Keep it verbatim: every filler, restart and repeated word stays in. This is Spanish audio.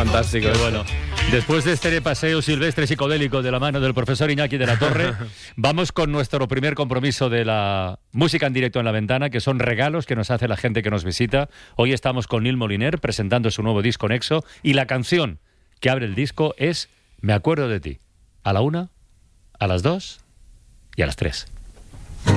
fantástico. Qué bueno. Después de este paseo silvestre psicodélico de la mano del profesor Iñaki de la Torre, vamos con nuestro primer compromiso de la música en directo en La Ventana, que son regalos que nos hace la gente que nos visita. Hoy estamos con Nil Moliner presentando su nuevo disco Nexo, y la canción que abre el disco es Me acuerdo de ti. A la una, a las dos y a las tres.